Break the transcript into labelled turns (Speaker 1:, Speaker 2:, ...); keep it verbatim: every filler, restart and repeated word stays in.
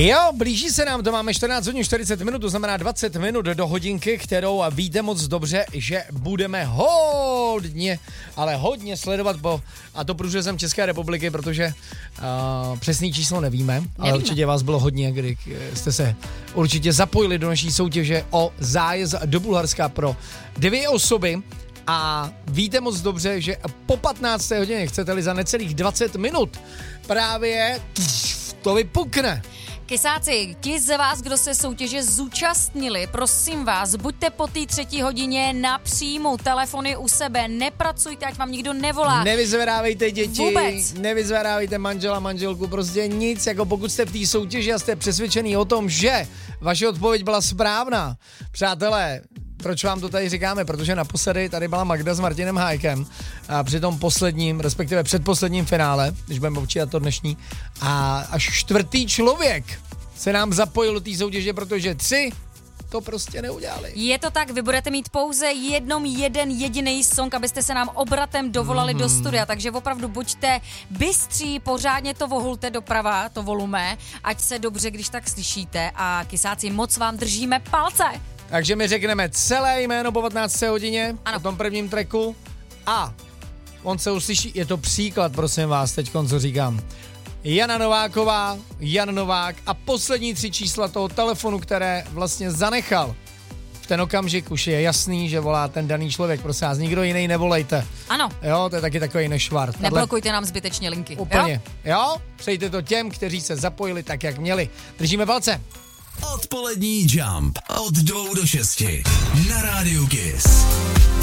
Speaker 1: Jo, blíží se nám, to máme čtrnáct hodin čtyřicet minut, to znamená dvacet minut do hodinky, kterou víte moc dobře, že budeme hodně, ale hodně sledovat po, a to průřezem České republiky, protože uh, přesný číslo nevíme, nevíme, ale určitě vás bylo hodně, kdy jste se určitě zapojili do naší soutěže o zájezd do Bulharska pro dvě osoby. A víte moc dobře, že po patnácté hodině, chcete-li za necelých dvacet minut, právě to vypukne.
Speaker 2: Kysáci, ti z vás, kdo se soutěže zúčastnili, prosím vás, buďte po té třetí hodině na příjmu, telefony u sebe, nepracujte, ať vám nikdo nevolá.
Speaker 1: Nevyzvedávejte děti,
Speaker 2: Vůbec.
Speaker 1: Nevyzvedávejte manžela, manželku, prostě nic, jako pokud jste v té soutěži a jste přesvědčený o tom, že vaše odpověď byla správná. Přátelé, proč vám to tady říkáme? Protože naposledy tady byla Magda s Martinem Hájkem a při tom posledním, respektive předposledním finále, když budeme počítat to dnešní, a až čtvrtý člověk se nám zapojil do té soutěže, protože tři to prostě neudělali.
Speaker 2: Je to tak, vy budete mít pouze jednom jeden jediný song, abyste se nám obratem dovolali mm. do studia, takže opravdu buďte bystří, pořádně to vohulte doprava, to volume, ať se dobře, když tak slyšíte, a Kysáci, moc vám držíme palce.
Speaker 1: Takže my řekneme celé jméno po patnácté hodině, ano. Po tom prvním tracku, a on se uslyší, je to příklad, prosím vás, teď co říkám. Jana Nováková, Jan Novák a poslední tři čísla toho telefonu, které vlastně zanechal. V ten okamžik už je jasný, že volá ten daný člověk, prosím vás, nikdo jiný nevolejte.
Speaker 2: Ano.
Speaker 1: Jo, to je taky takový nešvar.
Speaker 2: Neblokujte nám zbytečně linky.
Speaker 1: Úplně, jo? jo? Přejte to těm, kteří se zapojili tak, jak měli. Držíme palce.
Speaker 3: Odpolední Jump od dvou do šesti na rádiu Kiss.